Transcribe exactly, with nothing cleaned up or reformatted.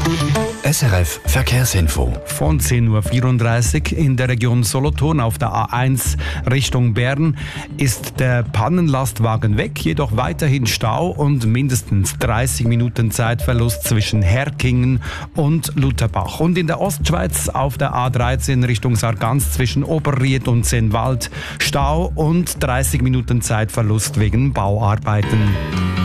S R F Verkehrsinfo. Von zehn Uhr vierunddreißig in der Region Solothurn auf der A eins Richtung Bern ist der Pannenlastwagen weg, jedoch weiterhin Stau und mindestens dreißig Minuten Zeitverlust zwischen Herkingen und Lutherbach. Und in der Ostschweiz auf der A dreizehn Richtung Sargans zwischen Oberried und Sennwald Stau und dreißig Minuten Zeitverlust wegen Bauarbeiten.